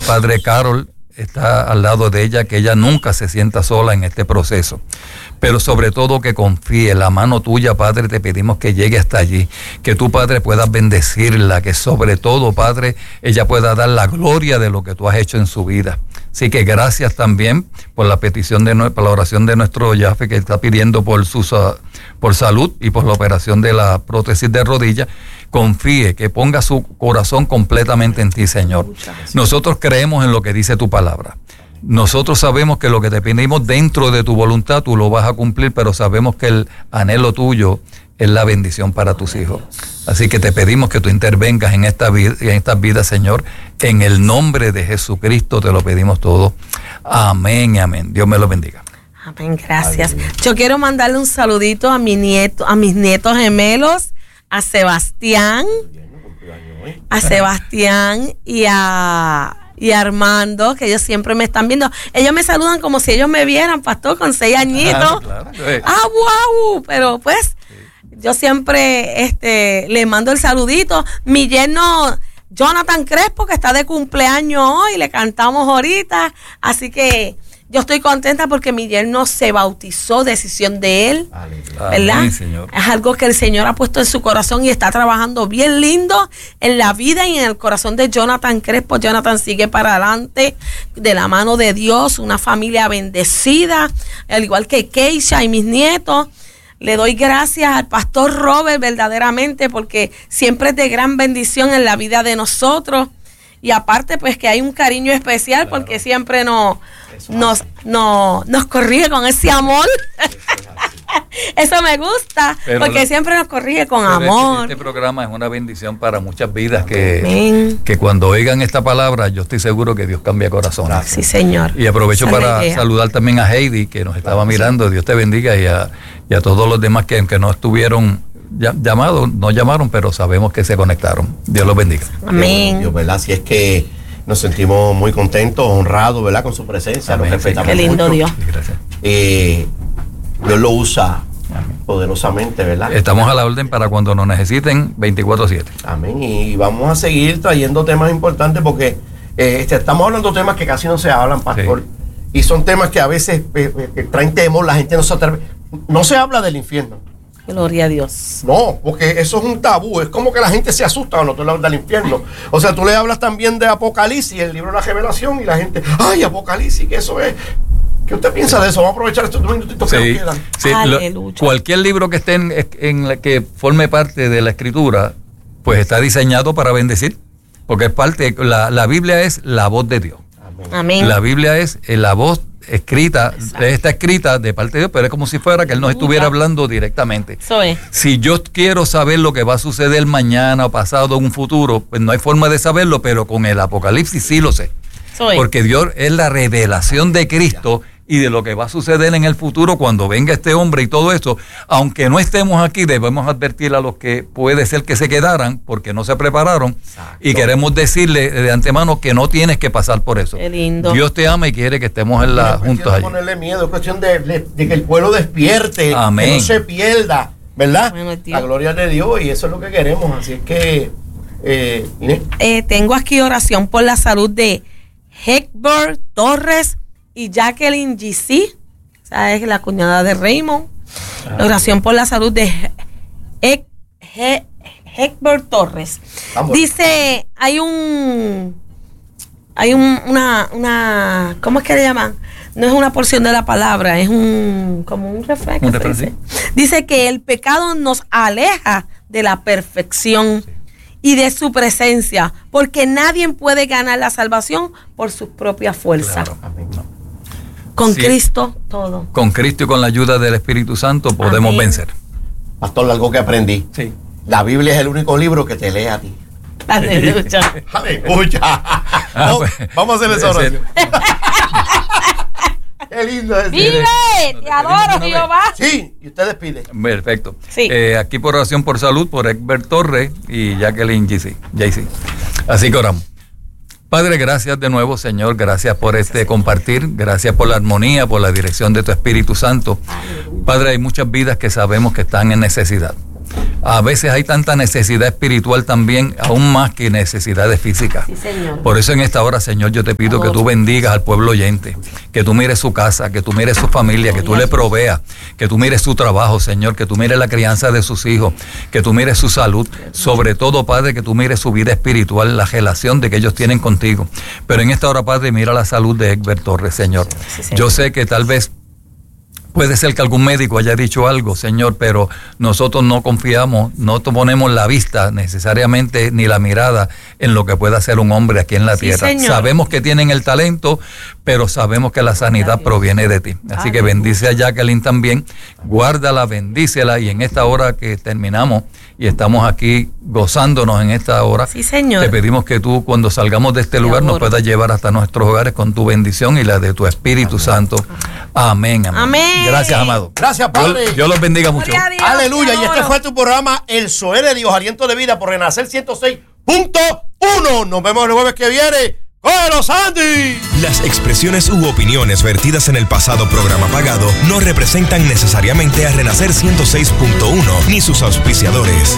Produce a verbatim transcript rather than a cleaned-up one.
Padre Carol está al lado de ella, que ella nunca se sienta sola en este proceso. Pero sobre todo que confíe, la mano tuya, Padre, te pedimos que llegue hasta allí, que tú, Padre, puedas bendecirla, que sobre todo, Padre, ella pueda dar la gloria de lo que tú has hecho en su vida. Así que gracias también por la petición, de por la oración de nuestro Yafe, que está pidiendo por su por salud y por la operación de la prótesis de rodilla. Confíe, que ponga su corazón completamente en ti, Señor. Nosotros creemos en lo que dice tu palabra. Nosotros sabemos que lo que te pedimos dentro de tu voluntad, tú lo vas a cumplir, pero sabemos que el anhelo tuyo es la bendición para tus hijos. Así que te pedimos que tú intervengas en esta vida, en estas vidas, Señor. En el nombre de Jesucristo te lo pedimos todo. Amén y amén. Dios me lo bendiga. Amén, gracias. Yo quiero mandarle un saludito a mi nieto, a mis nietos gemelos, a Sebastián, a Sebastián y a y a Armando, que ellos siempre me están viendo. Ellos me saludan como si ellos me vieran, pastor, con seis añitos. Claro, claro. Ah, wow, pero pues sí. Yo siempre este le mando el saludito. Mi yerno Jonathan Crespo, que está de cumpleaños hoy, le cantamos ahorita, así que yo estoy contenta porque mi yerno se bautizó, decisión de él, ¿verdad? Amén, Señor. Es algo que el Señor ha puesto en su corazón y está trabajando bien lindo en la vida y en el corazón de Jonathan Crespo. Jonathan sigue para adelante de la mano de Dios, una familia bendecida, al igual que Keisha y mis nietos. Le doy gracias al pastor Robert verdaderamente porque siempre es de gran bendición en la vida de nosotros. Y aparte, pues que hay un cariño especial, claro, porque siempre nos, nos, nos, nos corrige con ese amor. Eso me gusta, pero porque la, siempre nos corrige con amor. Este, este programa es una bendición para muchas vidas que, que cuando oigan esta palabra, yo estoy seguro que Dios cambia corazones. Sí, Señor. Y aprovecho Esa para idea. saludar también a Heidi, que nos estaba mirando. Dios te bendiga, y a, y a todos los demás que aunque no estuvieron llamados, no llamaron, pero sabemos que se conectaron. Dios los bendiga. Amén. Dios, ¿verdad? Si es que nos sentimos muy contentos, honrados, ¿verdad? Con su presencia. Amén. Nos respetamos Qué lindo mucho. Dios. Gracias. Eh, Dios lo usa Amén. poderosamente, ¿verdad? Estamos a la orden para cuando nos necesiten veinticuatro siete. Amén. Y vamos a seguir trayendo temas importantes porque eh, este, estamos hablando de temas que casi no se hablan, pastor. Sí. Y son temas que a veces eh, eh, traen temor, la gente no se atreve. No se habla del infierno. Gloria a Dios. No, porque eso es un tabú. Es como que la gente se asusta cuando tú le hablas del infierno. O sea, tú le hablas también de Apocalipsis, el libro de la Revelación, y la gente, ¡ay, Apocalipsis! ¿Qué eso es? ¿Qué usted piensa de eso? Vamos a aprovechar estos minutitos sí, que nos quedan. Sí, lo, cualquier libro que esté en, en la que forme parte de la Escritura, pues está diseñado para bendecir, porque es parte, la, la Biblia es la voz de Dios. Amén. Amén. La Biblia es la voz escrita, Exacto. está escrita de parte de Dios, pero es como si fuera que Él nos estuviera hablando directamente. Eso es. Si yo quiero saber lo que va a suceder mañana o pasado en un futuro, pues no hay forma de saberlo, pero con el Apocalipsis sí lo sé. Eso es. Porque Dios es la revelación de Cristo y de lo que va a suceder en el futuro cuando venga este hombre y todo eso. Aunque no estemos aquí, debemos advertir a los que puede ser que se quedaran porque no se prepararon. Exacto. Y queremos decirle de antemano que no tienes que pasar por eso. Qué lindo. Dios te ama y quiere que estemos en la, no juntos allí. No es ponerle miedo, es cuestión de, de, de que el pueblo despierte, Amén. que no se pierda, ¿verdad? Bueno, la gloria de Dios, y eso es lo que queremos. Así es que, eh, eh, tengo aquí oración por la salud de Hegbert Torres y Jacqueline G C, esa es la cuñada de Raymond. Ah, oración por la salud de He He Hegbert Torres. Vamos. Dice, hay un hay un, una una ¿cómo es que le llaman? No es una porción de la palabra, es un como un refrán. Un refrán, sí. Dice que el pecado nos aleja de la perfección, sí, y de su presencia, porque nadie puede ganar la salvación por sus propias fuerzas. Claro. Amén. No. Con sí. Cristo todo. Con Cristo y con la ayuda del Espíritu Santo podemos Amén. vencer. Pastor, algo que aprendí. Sí. La Biblia es el único libro que te lee a ti. Aleluya. Aleluya. Ah, vamos, pues, vamos a hacer esa oración. Qué lindo es. ¡Vive! Te adoro, Jehová. Sí, y usted despide. Perfecto. Sí. Eh, aquí por oración por salud, por Hegbert Torres y Jacqueline G C. J C. Así que oramos. Padre, gracias de nuevo, Señor, gracias por este compartir, gracias por la armonía, por la dirección de tu Espíritu Santo. Padre, hay muchas vidas que sabemos que están en necesidad. A veces hay tanta necesidad espiritual también, aún más que necesidades físicas. Sí, Señor. Por eso en esta hora, Señor, yo te pido que tú bendigas al pueblo oyente, que tú mires su casa, que tú mires su familia, que tú le proveas, que tú mires su trabajo, Señor, que tú mires la crianza de sus hijos, que tú mires su salud, sobre todo, Padre, que tú mires su vida espiritual, la relación de que ellos tienen contigo. Pero en esta hora, Padre, mira la salud de Egbert Torres, Señor. Sí, Señor. Yo sé que tal vez puede ser que algún médico haya dicho algo, Señor, pero nosotros no confiamos, no ponemos la vista necesariamente ni la mirada en lo que pueda hacer un hombre aquí en la Sí, tierra. Señor. Sabemos que tienen el talento, pero sabemos que la sanidad proviene de ti. Así que bendice a Jacqueline también, guárdala, bendícela, y en esta hora que terminamos y estamos aquí gozándonos en esta hora, Sí, Señor. te pedimos que tú, cuando salgamos de este Te lugar, nos adoro. puedas llevar hasta nuestros hogares con tu bendición y la de tu Espíritu Santo. Amén, amén. Amén. Gracias, amado. Gracias, Padre. Dios, Dios los bendiga mucho. Gloria a Dios, Aleluya. te Y este adoro. fue tu programa El Zoé de Dios, Aliento de Vida por Renacer ciento seis punto uno. Nos vemos el jueves que viene. ¡Cógelo, Sandy! Las expresiones u opiniones vertidas en el pasado programa pagado no representan necesariamente a Renacer ciento seis punto uno ni sus auspiciadores.